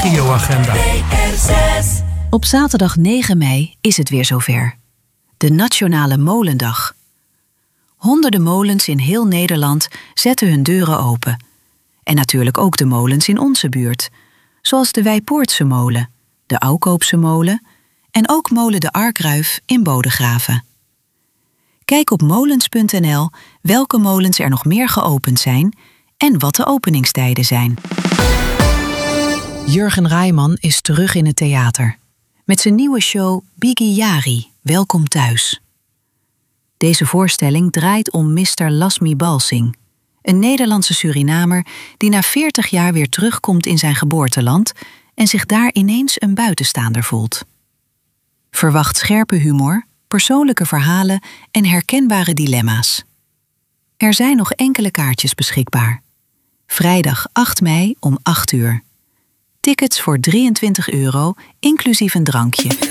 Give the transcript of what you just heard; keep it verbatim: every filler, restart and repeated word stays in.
regioagenda. Op zaterdag negen mei is het weer zover. De Nationale Molendag. Honderden molens in heel Nederland zetten hun deuren open. En natuurlijk ook de molens in onze buurt. Zoals de Weipoortse molen, de Oukoopse molen en ook molen de Arkruif in Bodegraven. Kijk op molens punt n l welke molens er nog meer geopend zijn en wat de openingstijden zijn. Jurgen Rijman is terug in het theater. Met zijn nieuwe show Biggie Jari, Welkom thuis. Deze voorstelling draait om mister Lasmi Balsing, een Nederlandse Surinamer die na veertig jaar weer terugkomt in zijn geboorteland en zich daar ineens een buitenstaander voelt. Verwacht scherpe humor, persoonlijke verhalen en herkenbare dilemma's. Er zijn nog enkele kaartjes beschikbaar. Vrijdag acht mei om acht uur. Tickets voor drieëntwintig euro, inclusief een drankje.